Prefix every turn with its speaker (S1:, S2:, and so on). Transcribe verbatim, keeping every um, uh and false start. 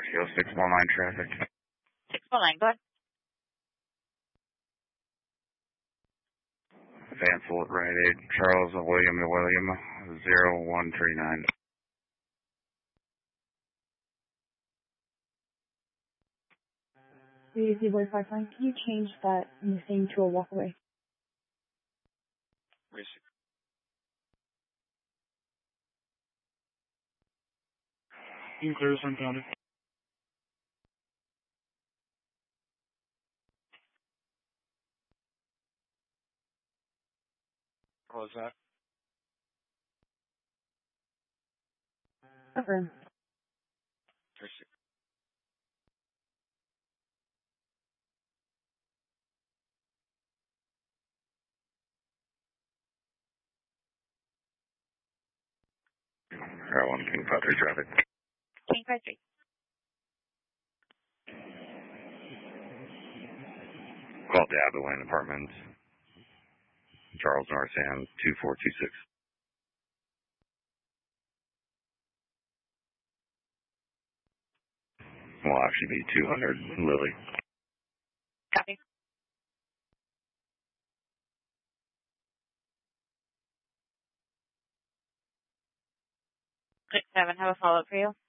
S1: C O six one nine traffic.
S2: six one nine, go ahead.
S1: Van Fort Rite Aid, Charles William William, zero one three nine.
S3: Easy boy five nine, can you change that missing to a walkaway?
S4: Missing. You can clear this one, County. What was that?
S3: Confirm.
S4: Missing.
S1: Zero one King five three traffic.
S2: King five three.
S1: Call the Abilene Apartments. Charles North End, two four two six. Will actually be two hundred Lily.
S2: Copy. six seven, have a follow-up for you.